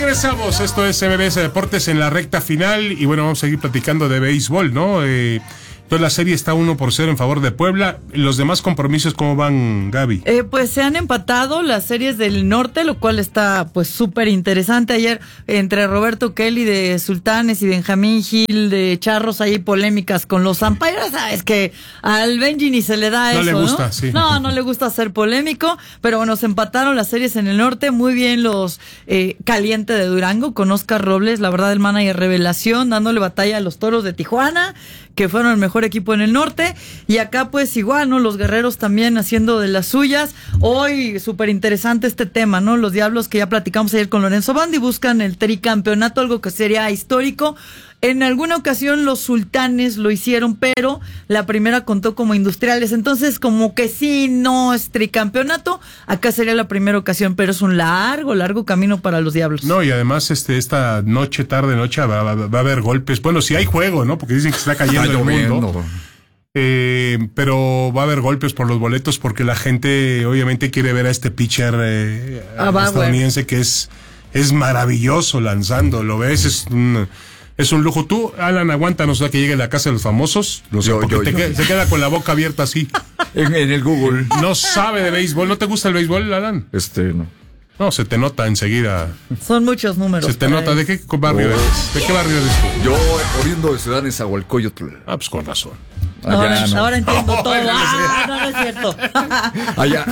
Regresamos, esto es MBS Deportes en la recta final y bueno, vamos a seguir platicando de béisbol, ¿no? Entonces la serie está 1-0 en favor de Puebla. ¿Los demás compromisos cómo van, Gaby? Pues se han empatado las series del norte, lo cual está pues súper interesante. Ayer entre Roberto Kelly de Sultanes y Benjamín Gil de Charros hay polémicas con los umpires. Sabes que al Benji ni se le da no eso, le gusta, ¿no? Sí. No le gusta ser polémico, pero bueno, se empataron las series en el norte. Muy bien los Caliente de Durango con Oscar Robles, la verdad el manager revelación, dándole batalla a los Toros de Tijuana, que fueron el mejor equipo en el norte, y acá pues igual, ¿no? Los Guerreros también haciendo de las suyas. Hoy súper interesante este tema, ¿no? Los Diablos, que ya platicamos ayer con Lorenzo Bandi, buscan el tricampeonato, algo que sería histórico. En alguna ocasión los Sultanes lo hicieron, pero la primera contó como Industriales, entonces como que sí, no es tricampeonato, acá sería la primera ocasión, pero es un largo camino para los Diablos. No, y además esta noche va a haber golpes, bueno, si hay juego, ¿no? Porque dicen que se está cayendo el mundo. Pero va a haber golpes por los boletos porque la gente obviamente quiere ver a este pitcher estadounidense que es maravilloso lanzando, lo ves, es un lujo. Tú, Alan, aguántanos a que llegue a la casa de los famosos. Se queda con la boca abierta así. en el Google. No sabe de béisbol. ¿No te gusta el béisbol, Alan? No. No, se te nota enseguida. Son muchos números. Se te nota. ¿De qué barrio eres? ¿De qué barrio eres tú? Yo, oriundo de Ciudad Nezahualcóyotl. Pues con razón. Ahora entiendo todo. No es cierto. Allá.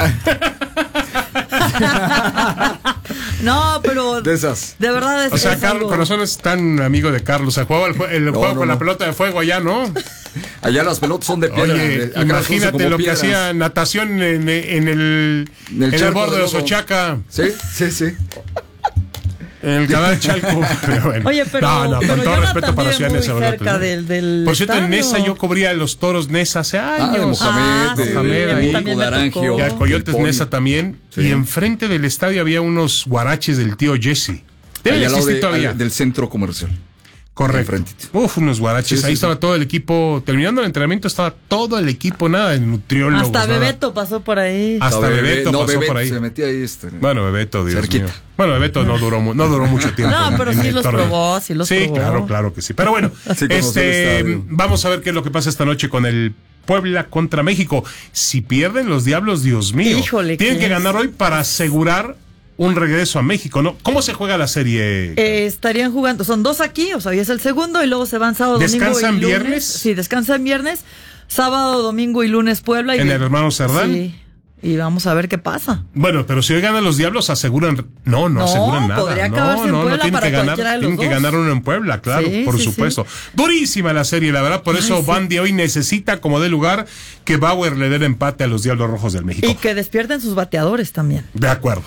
No, pero de esas. De verdad es. O sea, Carlos Corazón es tan amigo de Carlos. Se juega el juego con la pelota de fuego allá, ¿no? Allá las pelotas son de piedra. Oye, imagínate lo que hacía natación en el borde de Oaxaca. Sí. En el canal Chalco. Pero bueno. Oye, pero con todo respeto para Ciudad cerca del por cierto, en Nesa yo cubría los toros Nesa hace años. De Naranjo. Y a Coyotes Nesa también. Sí. Y enfrente del estadio había unos guaraches del tío Jesse. Debe existir todavía. Del centro comercial. Correcto. Unos guaraches. Ahí estaba todo el equipo. Terminando el entrenamiento estaba todo el equipo, nada de nutriólogos. Hasta Bebeto pasó por ahí. Hasta Bebeto pasó por ahí. Se metía ahí Bueno, Bebeto, Dios cerquita. mío. Bueno, Bebeto no duró mucho tiempo. No, pero sí los probó, Sí, claro que sí. Pero bueno, vamos a ver qué es lo que pasa esta noche con el Puebla contra México. Si pierden los Diablos, Dios mío. Híjole, tienen que ganar hoy para asegurar un regreso a México, ¿no? ¿Cómo se juega la serie? Estarían jugando, son 2 aquí, o sea, hoy es el segundo y luego se van sábado, domingo y lunes. ¿Descansan viernes? Sí, descansan viernes, sábado, domingo y lunes Puebla. ¿En el hermano Cerdán? Sí, y vamos a ver qué pasa. Bueno, pero si hoy ganan los Diablos, aseguran... No aseguran nada. Podría acabarse en Puebla tienen para que ganar, tienen que ganar uno en Puebla, claro, por supuesto. Sí. Durísima la serie, la verdad, por eso Bandy hoy necesita, como de lugar, que Bauer le dé el empate a los Diablos Rojos del México. Y que despierten sus bateadores también. De acuerdo.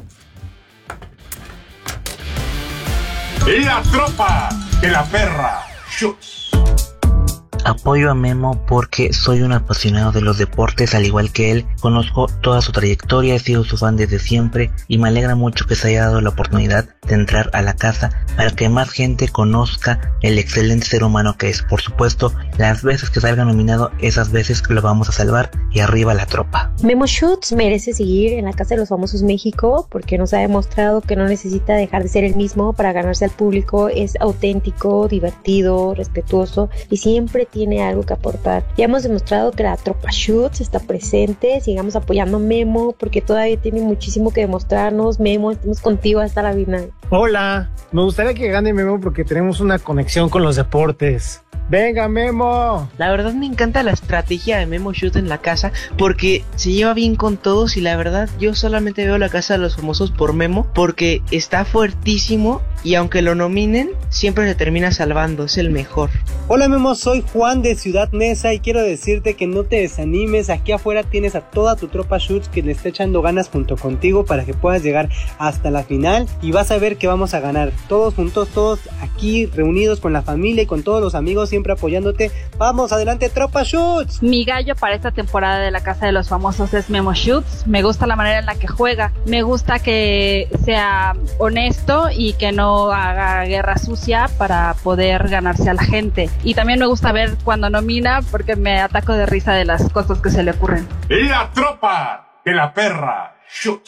La tropa de la perra Schutz. Apoyo a Memo porque soy un apasionado de los deportes al igual que él, conozco toda su trayectoria, he sido su fan desde siempre y me alegra mucho que se haya dado la oportunidad de entrar a la casa para que más gente conozca el excelente ser humano que es. Por supuesto, las veces que salga nominado, esas veces lo vamos a salvar y arriba la tropa. Memo Schutz merece seguir en la Casa de los Famosos México porque nos ha demostrado que no necesita dejar de ser el mismo para ganarse al público, es auténtico, divertido, respetuoso y siempre tiene algo que aportar. Ya hemos demostrado que la tropa Schutz está presente, sigamos apoyando a Memo porque todavía tiene muchísimo que demostrarnos. Memo, estamos contigo hasta la final. Hola, me gustaría que gane Memo porque tenemos una conexión con los deportes. ¡Venga, Memo! La verdad me encanta la estrategia de Memo Schutz en la casa porque se lleva bien con todos y la verdad yo solamente veo la Casa de los Famosos por Memo porque está fuertísimo y aunque lo nominen siempre se termina salvando, es el mejor. Hola Memo, soy Juan de Ciudad Neza y quiero decirte que no te desanimes, aquí afuera tienes a toda tu tropa Schutz que le está echando ganas junto contigo para que puedas llegar hasta la final y vas a ver que vamos a ganar, todos juntos, todos aquí reunidos con la familia y con todos los amigos siempre apoyándote. Vamos, adelante tropa Schutz. Mi gallo para esta temporada de la Casa de los Famosos es Memo Schutz, me gusta la manera en la que juega, me gusta que sea honesto y que no haga guerra sucia para poder ganarse a la gente. Y también me gusta ver cuando nomina porque me ataco de risa de las cosas que se le ocurren. La tropa de la perra Schutz.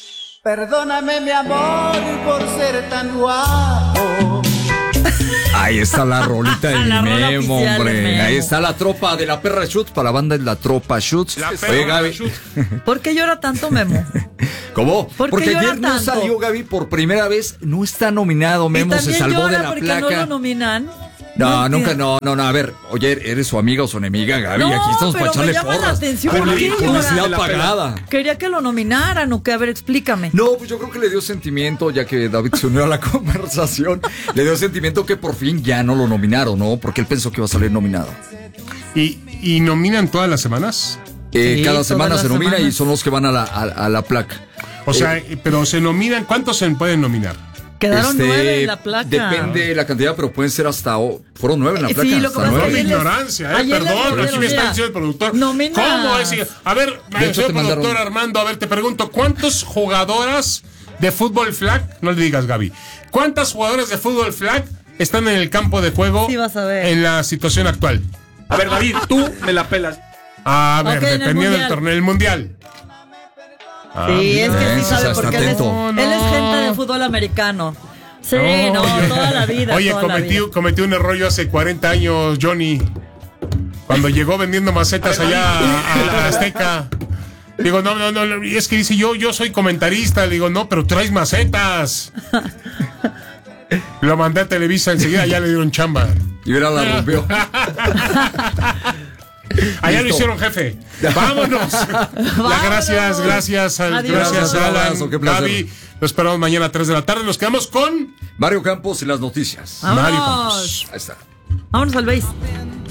Perdóname, mi amor, por ser tan guapo. Ahí está la rolita de mi Memo, hombre. Ahí está la tropa de la perra Schutz. Para la banda es la tropa Schutz. Oye, Gaby. ¿Por qué llora tanto, Memo? ¿Cómo? Porque ayer no salió Gaby por primera vez. No está nominado, Memo. Se salvó de la placa. ¿Por qué no lo nominan? No, nunca, no. A ver, oye, ¿eres su amiga o su enemiga, Gaby? No, aquí estamos para echarle porras. Publicidad pagada. Quería que lo nominaran o que, a ver, explícame. No, pues yo creo que le dio sentimiento, ya que David se unió a la conversación. Le dio sentimiento que por fin ya no lo nominaron, ¿no? Porque él pensó que iba a salir nominado. ¿Y nominan todas las semanas? Cada semana se nomina y son los que van a la placa. O sea, pero se nominan, ¿cuántos se pueden nominar? Quedaron 9 en la placa. Depende de la cantidad, pero pueden ser hasta... Fueron 9 en la placa. Sí, lo que pasa es que ignorancia, perdón, aquí me está diciendo el productor. ¿Cómo es? A ver, señor productor Armando, a ver, te pregunto, ¿cuántas jugadoras de fútbol flag, no le digas Gaby, cuántas jugadoras de fútbol flag están en el campo de juego en la situación actual? A ver, David, tú me la pelas. A ver, dependiendo del torneo, el mundial. Sí, es que sí sabe porque él es gente de fútbol americano. Sí, toda la vida. Oye, cometí un error yo hace 40 años, Johnny. Cuando llegó vendiendo macetas allá a Azteca. Digo, no, y es que dice, yo soy comentarista. Le digo, no, pero traes macetas. Lo mandé a Televisa, enseguida ya le dieron chamba. Y verá, la rompió. Allá lo hicieron, jefe. Vámonos. Gracias, Alan, Gaby. Lo esperamos mañana a 3 de la tarde. Nos quedamos con Mario Campos y las noticias. ¡Vámonos! Mario Campos. Ahí está. Vámonos al base.